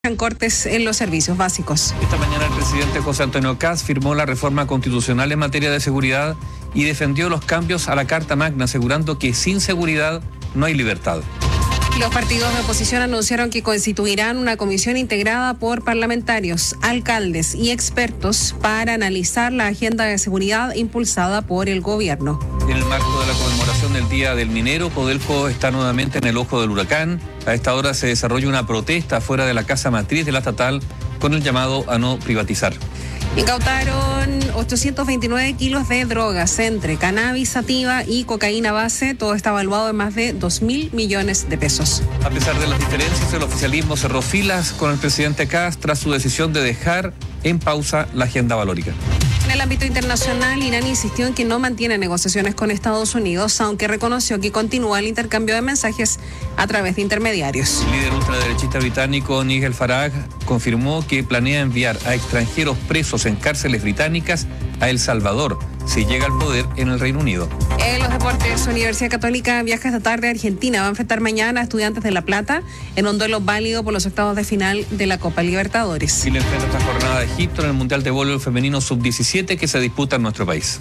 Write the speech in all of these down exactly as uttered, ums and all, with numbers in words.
cortes en los servicios básicos. Esta mañana el presidente José Antonio Kast firmó la reforma constitucional en materia de seguridad y defendió los cambios a la Carta Magna, asegurando que sin seguridad no hay libertad. Los partidos de oposición anunciaron que constituirán una comisión integrada por parlamentarios, alcaldes y expertos para analizar la agenda de seguridad impulsada por el gobierno. En el marco de la conmemoración del Día del Minero, Codelco está nuevamente en el ojo del huracán. A esta hora se desarrolla una protesta fuera de la casa matriz de la estatal con el llamado a no privatizar. Incautaron ochocientos veintinueve kilos de drogas entre cannabis sativa y cocaína base. Todo está evaluado en más de dos mil millones de pesos. A pesar de las diferencias, el oficialismo cerró filas con el presidente Kast tras su decisión de dejar en pausa la agenda valórica. En el ámbito internacional, Irán insistió en que no mantiene negociaciones con Estados Unidos, aunque reconoció que continúa el intercambio de mensajes a través de intermediarios. El líder ultraderechista británico Nigel Farage confirmó que planea enviar a extranjeros presos en cárceles británicas a El Salvador si llega al poder en el Reino Unido. En los deportes, Universidad Católica viaja esta tarde a Argentina. Va a enfrentar mañana a Estudiantes de La Plata en un duelo válido por los octavos de final de la Copa Libertadores. Chile enfrenta esta jornada a Egipto en el Mundial de Voleibol Femenino sub diecisiete que se disputa en nuestro país.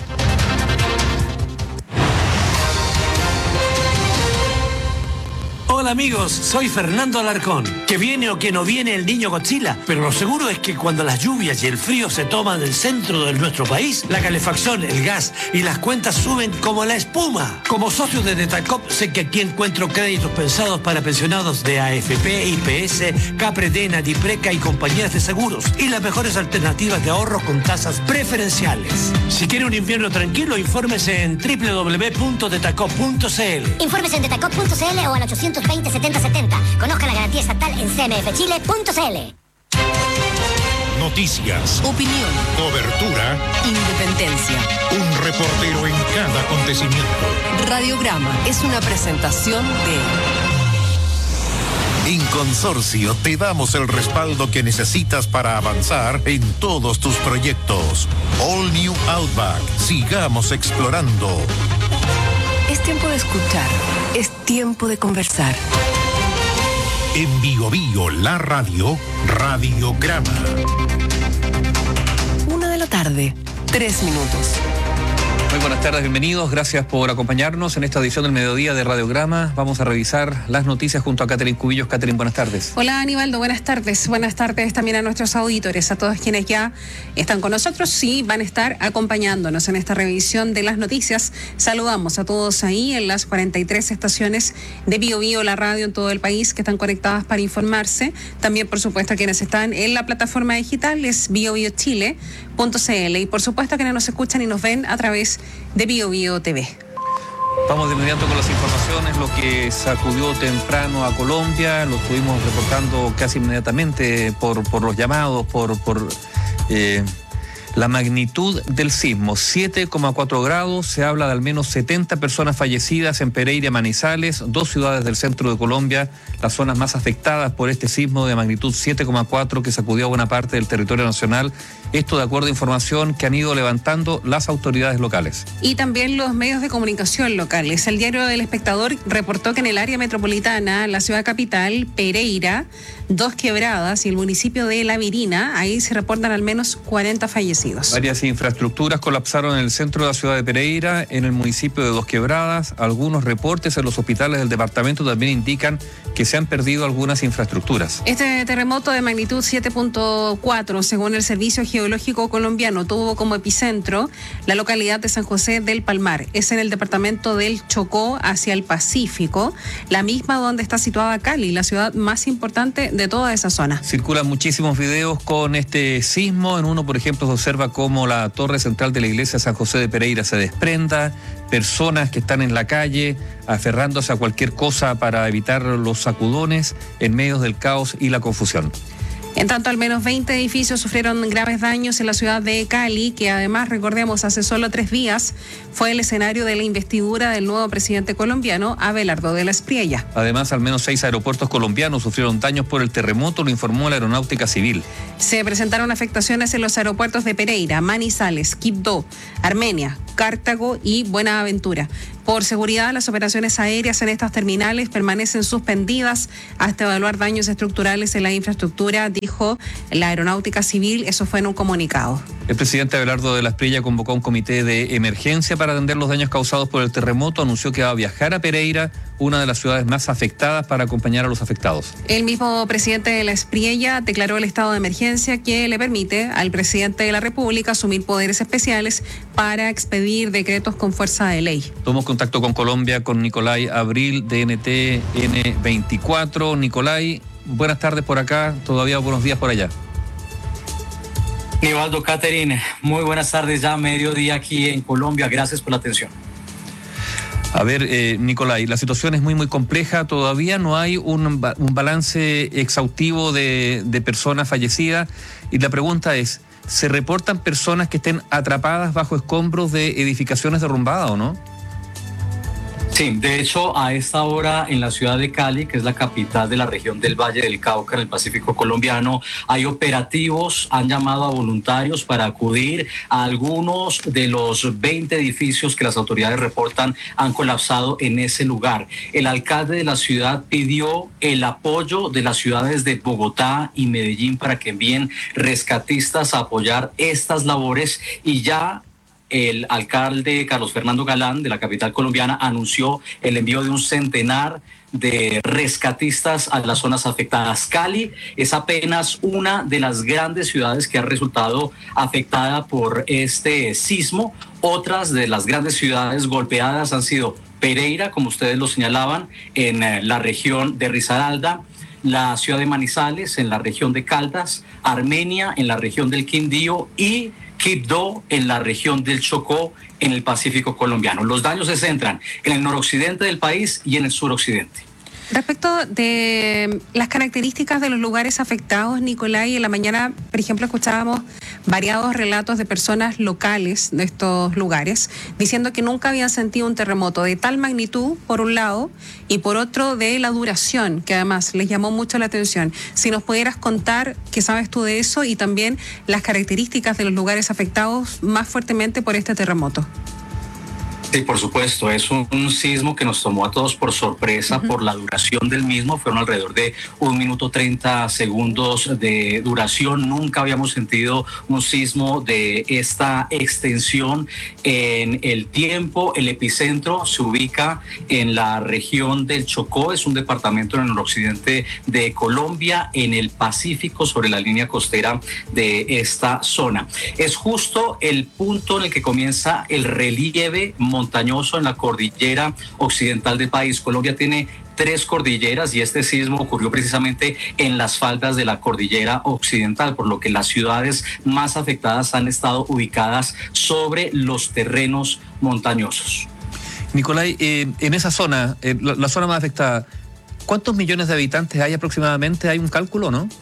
Hola amigos, soy Fernando Alarcón. Que viene o que no viene el niño Godzilla, pero lo seguro es que cuando las lluvias y el frío se toman el centro de nuestro país, la calefacción, el gas y las cuentas suben como la espuma. Como socio de Detacop, sé que aquí encuentro créditos pensados para pensionados de A F P, I P S, Capredena, Dipreca y compañías de seguros, y las mejores alternativas de ahorro con tasas preferenciales. Si quiere un invierno tranquilo, infórmese en doble u doble u doble u punto detacop punto c l. Infórmese en detacop punto c l o al ochocientos veinte setenta setenta. Conozca la garantía estatal en c m f chile punto c l. Noticias, opinión, cobertura, independencia. Un reportero en cada acontecimiento. Radiograma es una presentación de... En Consorcio te damos el respaldo que necesitas para avanzar en todos tus proyectos. All New Outback. Sigamos explorando. Es tiempo de escuchar. Es tiempo de conversar. En Bio Bio, la radio, Radiograma. Una de la tarde, tres minutos. Muy buenas tardes, bienvenidos. Gracias por acompañarnos en esta edición del mediodía de Radiograma. Vamos a revisar las noticias junto a Catherine Cubillos. Catherine, buenas tardes. Hola, Aníbaldo, buenas tardes. Buenas tardes también a nuestros auditores, a todos quienes ya están con nosotros y van a estar acompañándonos en esta revisión de las noticias. Saludamos a todos ahí en las cuarenta y tres estaciones de Bio Bio, la radio en todo el país, que están conectadas para informarse. También, por supuesto, a quienes están en la plataforma digital es bio bio chile punto c l y, por supuesto, a quienes nos escuchan y nos ven a través de Bio Bio T V. Vamos de inmediato con las informaciones, lo que sacudió temprano a Colombia, lo estuvimos reportando casi inmediatamente por, por los llamados, por, por eh, la magnitud del sismo, siete coma cuatro grados, se habla de al menos setenta personas fallecidas en Pereira y Manizales, dos ciudades del centro de Colombia, las zonas más afectadas por este sismo de magnitud siete coma cuatro que sacudió a buena parte del territorio nacional. Esto de acuerdo a información que han ido levantando las autoridades locales. Y también los medios de comunicación locales. El diario El Espectador reportó que en el área metropolitana, la ciudad capital, Pereira, Dos Quebradas y el municipio de La Virina, ahí se reportan al menos cuarenta fallecidos. Varias infraestructuras colapsaron en el centro de la ciudad de Pereira, en el municipio de Dos Quebradas. Algunos reportes en los hospitales del departamento también indican que se han perdido algunas infraestructuras. Este terremoto de magnitud siete punto cuatro, según el Servicio Geológico Colombiano, tuvo como epicentro la localidad de San José del Palmar. Es en el departamento del Chocó, hacia el Pacífico, la misma donde está situada Cali, la ciudad más importante de toda esa zona. Circulan muchísimos videos con este sismo. En uno, por ejemplo, se observa cómo la torre central de la iglesia de San José de Pereira se desprenda, personas que están en la calle aferrándose a cualquier cosa para evitar los sacudones en medio del caos y la confusión. En tanto, al menos veinte edificios sufrieron graves daños en la ciudad de Cali, que además, recordemos, hace solo tres días fue el escenario de la investidura del nuevo presidente colombiano, Abelardo de la Espriella. Además, al menos seis aeropuertos colombianos sufrieron daños por el terremoto, lo informó la Aeronáutica Civil. Se presentaron afectaciones en los aeropuertos de Pereira, Manizales, Quibdó, Armenia, Cartago y Buenaventura. Por seguridad, las operaciones aéreas en estas terminales permanecen suspendidas hasta evaluar daños estructurales en la infraestructura, dijo la Aeronáutica Civil. Eso fue en un comunicado. El presidente Abelardo de la Espriella convocó a un comité de emergencia para atender los daños causados por el terremoto. Anunció que va a viajar a Pereira, una de las ciudades más afectadas, para acompañar a los afectados. El mismo presidente de la Espriella declaró el estado de emergencia que le permite al presidente de la República asumir poderes especiales para expedir decretos con fuerza de ley. Tomamos contacto con Colombia, con Nicolai Abril, de N T N veinticuatro. Nicolai, buenas tardes por acá, todavía buenos días por allá. Nivaldo, Catherine, muy buenas tardes, ya mediodía aquí en Colombia, gracias por la atención. A ver, eh, Nicolai, la situación es muy, muy compleja, todavía no hay un, un balance exhaustivo de, de personas fallecidas, y la pregunta es, ¿se reportan personas que estén atrapadas bajo escombros de edificaciones derrumbadas o no? Sí, de hecho, a esta hora en la ciudad de Cali, que es la capital de la región del Valle del Cauca, en el Pacífico colombiano, hay operativos, han llamado a voluntarios para acudir a algunos de los veinte edificios que las autoridades reportan han colapsado en ese lugar. El alcalde de la ciudad pidió el apoyo de las ciudades de Bogotá y Medellín para que envíen rescatistas a apoyar estas labores, y ya el alcalde Carlos Fernando Galán de la capital colombiana anunció el envío de un centenar de rescatistas a las zonas afectadas. Cali es apenas una de las grandes ciudades que ha resultado afectada por este sismo. Otras de las grandes ciudades golpeadas han sido Pereira, como ustedes lo señalaban, en la región de Risaralda, la ciudad de Manizales en la región de Caldas, Armenia en la región del Quindío y Quibdó en la región del Chocó, en el Pacífico colombiano. Los daños se centran en el noroccidente del país y en el suroccidente. Respecto de las características de los lugares afectados, Nicolai, en la mañana, por ejemplo, escuchábamos variados relatos de personas locales de estos lugares diciendo que nunca habían sentido un terremoto de tal magnitud, por un lado, y por otro de la duración, que además les llamó mucho la atención. Si nos pudieras contar qué sabes tú de eso y también las características de los lugares afectados más fuertemente por este terremoto. Sí, por supuesto, es un, un sismo que nos tomó a todos por sorpresa. Uh-huh. Por la duración del mismo, fueron alrededor de un minuto treinta segundos de duración. Nunca habíamos sentido un sismo de esta extensión en el tiempo. El epicentro se ubica en la región del Chocó, es un departamento en el noroccidente de Colombia, en el Pacífico, sobre la línea costera de esta zona. Es justo el punto en el que comienza el relieve montañoso en la cordillera occidental del país. Colombia tiene tres cordilleras y este sismo ocurrió precisamente en las faldas de la cordillera occidental, por lo que las ciudades más afectadas han estado ubicadas sobre los terrenos montañosos. Nicolai, eh, en esa zona, eh, la, la zona más afectada, ¿cuántos millones de habitantes hay aproximadamente? ¿Hay un cálculo, no?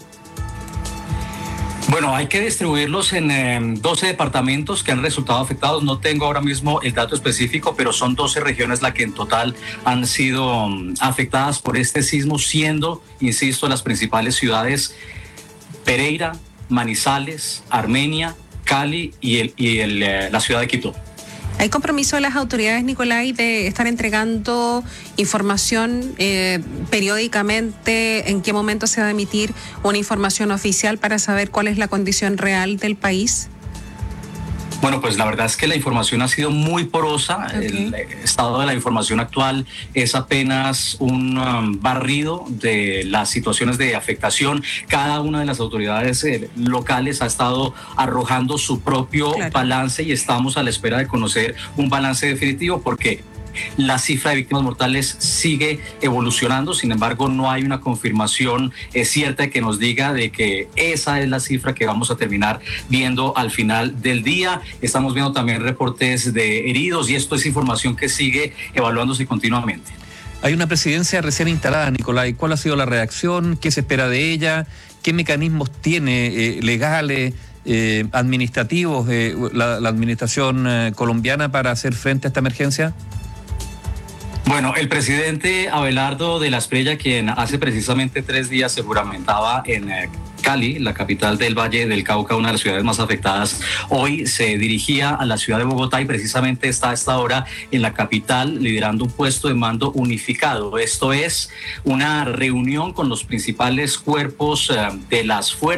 Bueno, hay que distribuirlos en eh, doce departamentos que han resultado afectados. No tengo ahora mismo el dato específico, pero son doce regiones las que en total han sido um, afectadas por este sismo, siendo, insisto, las principales ciudades Pereira, Manizales, Armenia, Cali y, el, y el, eh, la ciudad de Quito. ¿Hay compromiso de las autoridades, Nicolai, de estar entregando información eh, periódicamente? ¿En qué momento se va a emitir una información oficial para saber cuál es la condición real del país? Bueno, pues la verdad es que la información ha sido muy porosa. Okay. El estado de la información actual es apenas un um, barrido de las situaciones de afectación. Cada una de las autoridades eh, locales ha estado arrojando su propio claro. balance y estamos a la espera de conocer un balance definitivo, porque la cifra de víctimas mortales sigue evolucionando. Sin embargo, no hay una confirmación eh, cierta que nos diga de que esa es la cifra que vamos a terminar viendo al final del día. Estamos viendo también reportes de heridos y esto es información que sigue evaluándose continuamente. Hay una presidencia recién instalada, Nicolai. ¿Cuál ha sido la reacción? ¿Qué se espera de ella? ¿Qué mecanismos tiene eh, legales, eh, administrativos eh, la, la administración eh, colombiana para hacer frente a esta emergencia? Bueno, el presidente Abelardo de la Espriella, quien hace precisamente tres días se juramentaba en eh, Cali, la capital del Valle del Cauca, una de las ciudades más afectadas, hoy se dirigía a la ciudad de Bogotá y precisamente está a esta hora en la capital liderando un puesto de mando unificado. Esto es una reunión con los principales cuerpos uh, de las fuerzas